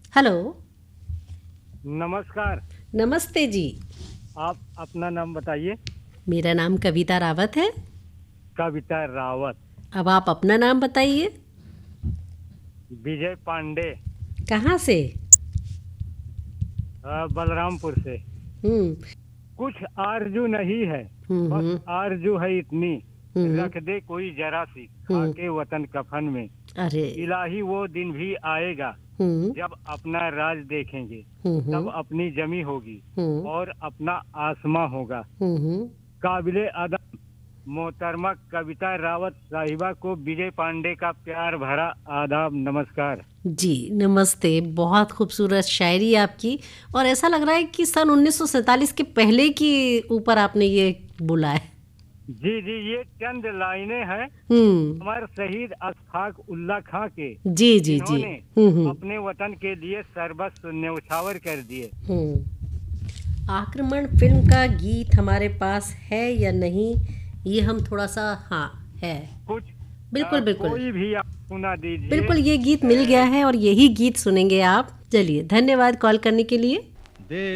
Hello. नमस्कार। नमस्ते जी। आप अपना नाम बताइए। मेरा नाम कविता रावत है। कविता रावत। अब आप अपना नाम बताइए। विजय पांडे। कहाँ से? बलरामपुर से। हम्म। कुछ आरजू नहीं है, हम्म। बस हम्म। आरजू है इतनी, हम्म। रख दे कोई जरा सी हम्म। खाके वतन कफन में। अरे। इलाही वो दिन भी आएगा हम्म। जब अपना राज देखेंगे, हम्म। तब हम्म। अपनी जमी होगी हम्म। और अपना आसमां होगा। हम्म। काबिले अदब मोहतरमा कविता रावत साहिबा को विजय पांडे का प्यार भरा आदाब, नमस्कार। जी नमस्ते। बहुत खूबसूरत शायरी आपकी। और ऐसा लग रहा है कि सन 1947 के पहले की ऊपर आपने ये बोला है। जी जी, ये चंद लाइनें हैं हम्म। अमर शहीद अशफाक उल्ला खां के, जी जी जी। जिन्होंने हम्म। अपने वतन के लिए सर्वस्व न्यौछावर कर दिए। हम्म। आक्रमण फिल्म का गीत हमारे पास है या नहीं? ये हम थोड़ा सा, हाँ, है। कुछ बिल्कुल बिल्कुल। कोई भी आप सुना दीजिए। बिल्कुल ये गीत मिल गया है और यही गीत सुनेंगे आप। चलिए, धन्यवाद कॉल करने के लिए। दे